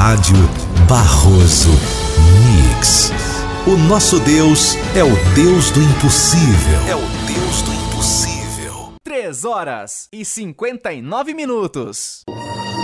Rádio Barroso Mix. O nosso Deus é o Deus do impossível. É o Deus do impossível. 3 horas e 59 minutos.